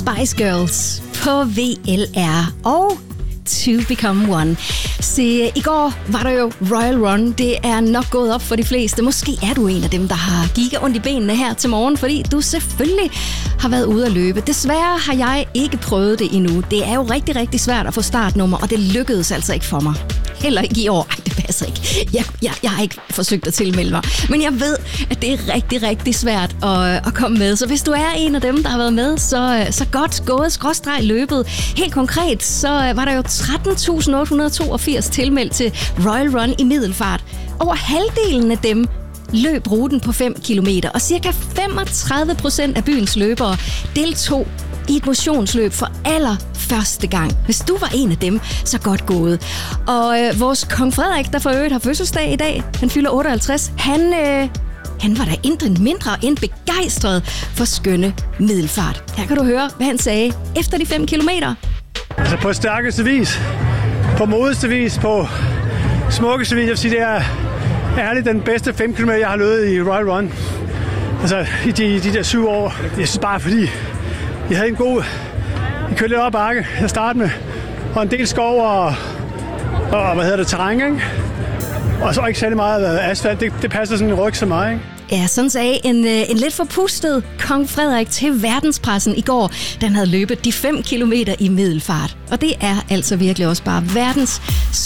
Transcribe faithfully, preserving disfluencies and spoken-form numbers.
Spice Girls på V L R og To Become One. Se, i går var der jo Royal Run. Det er nok gået op for de fleste. Måske er du en af dem, der har giga ondt i benene her til morgen, fordi du selvfølgelig har været ude at løbe. Desværre har jeg ikke prøvet det endnu. Det er jo rigtig, rigtig svært at få startnummer, og det lykkedes altså ikke for mig. Heller ikke i år. Ej, det passer ikke. Jeg, jeg, jeg har ikke forsøgt at tilmelde mig. Men jeg ved, at det er rigtig, rigtig svært at, at komme med. Så hvis du er en af dem, der har været med, så, så godt gået skråstreg løbet. Helt konkret, så var der jo tretten tusind otte hundrede toogfirs tilmeldt til Royal Run i Middelfart. Over halvdelen af dem løb ruten på fem kilometer, og cirka femogtredive procent af byens løbere deltog i et motionsløb for allerførste gang. Hvis du var en af dem, så godt gået. Og øh, vores kong Frederik, der for øvrigt har fødselsdag i dag, han fylder otteoghalvtreds, han, øh, han var da intet mindre end begejstret for skønne Middelfart. Her kan du høre, hvad han sagde efter de fem kilometer. Altså på stærkeste vis, på modeste vis, på smukkeste vis. Jeg vil sige, det er ærligt den bedste fem kilometer, jeg har løbet i Royal Run. Altså i de, de der syv år. Jeg synes bare, fordi jeg havde en god... Jeg kørte lidt op ad bakke, jeg startede med, og en del skov og, og hvad hedder det, terræn, ikke? Og så ikke særlig meget asfalt. Det, det passer sådan en ryg så meget, ikke? Ja, sådan sagde en, en lidt forpustet kong Frederik til verdenspressen i går. Den havde løbet de fem kilometer i Middelfart. Og det er altså virkelig også bare verdens